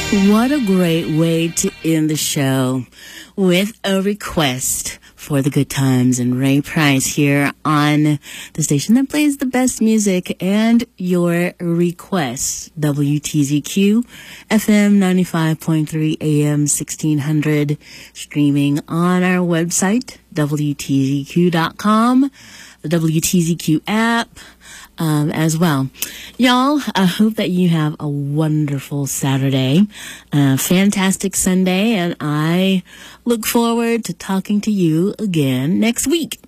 What a great way to end the show with a request for the good times and Ray Price here on the station that plays the best music and your requests. WTZQ FM 95.3 AM 1600, streaming on our website, WTZQ.com, the WTZQ app, as well. Y'all, I hope that you have a wonderful Saturday, fantastic Sunday, and I look forward to talking to you again next week.